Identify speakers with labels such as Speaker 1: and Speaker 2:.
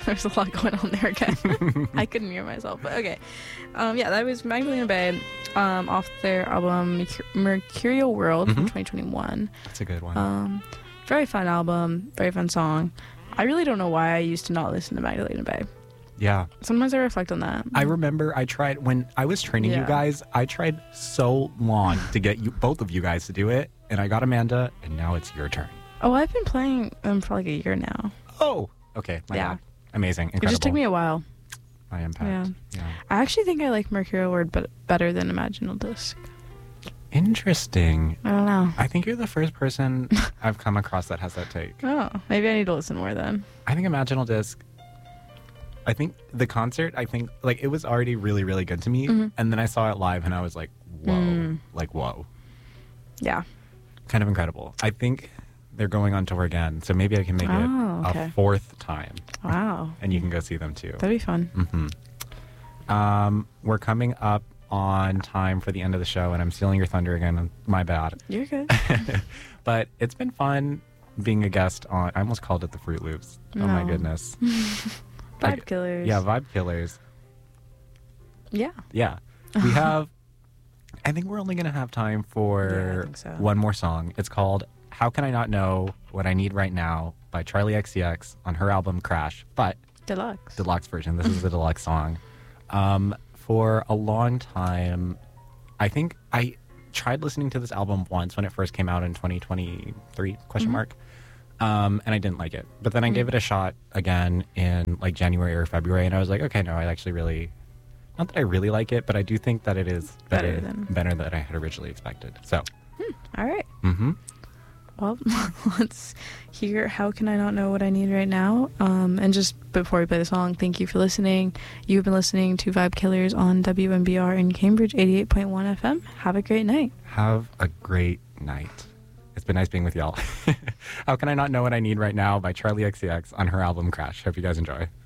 Speaker 1: There's a lot going on there again. I couldn't hear myself, but okay. Yeah, that was Magdalena Bay off their album Mercurial World from 2021.
Speaker 2: That's a good one.
Speaker 1: Very fun album, very fun song. I really don't know why I used to not listen to Magdalena Bay.
Speaker 2: Yeah.
Speaker 1: Sometimes I reflect on that.
Speaker 2: I remember I tried, when I was training you guys, I tried so long to get both of you guys to do it, and I got Amanda, and now it's your turn.
Speaker 1: Oh, I've been playing them for like a year now.
Speaker 2: Oh, okay. My bad. Amazing. Incredible.
Speaker 1: It just took me a while.
Speaker 2: My impact. Yeah.
Speaker 1: I actually think I like Mercurial World better than Imaginal Disc.
Speaker 2: Interesting.
Speaker 1: I don't know.
Speaker 2: I think you're the first person I've come across that has that take.
Speaker 1: Oh, maybe I need to listen more then.
Speaker 2: I think Imaginal Disc, I think the concert, like it was already really, really good to me. And then I saw it live and I was like, whoa. Like, whoa.
Speaker 1: Yeah.
Speaker 2: Kind of incredible. I think they're going on tour again, so maybe I can make it a fourth time.
Speaker 1: Wow.
Speaker 2: And you can go see them too.
Speaker 1: That'd be fun.
Speaker 2: We're coming up on time for the end of the show, and I'm stealing your thunder again. My bad.
Speaker 1: You're good.
Speaker 2: But it's been fun being a guest on, I almost called it the Fruit Loops. Oh my goodness.
Speaker 1: Vibe Killers.
Speaker 2: Yeah, Vibe Killers.
Speaker 1: Yeah.
Speaker 2: Yeah. We have, I think we're only going to have time for one more song. It's called How Can I Not Know What I Need Right Now by Charlie XCX on her album Crash, but deluxe version. This is the deluxe song. For a long time, I think I tried listening to this album once when it first came out in 2023 question mark, and I didn't like it. But then I gave it a shot again in like January or February, and I was like, okay, no, I actually really, not that I really like it, but I do think that it is better than I had originally expected. So,
Speaker 1: all right. Well, let's hear How Can I Not Know What I Need Right Now. And just before we play the song, thank you for listening. You've been listening to Vibe Killers on WMBR in Cambridge 88.1 FM. Have a great night.
Speaker 2: Have a great night. It's been nice being with y'all. How Can I Not Know What I Need Right Now by Charlie XCX on her album Crash. Hope you guys enjoy.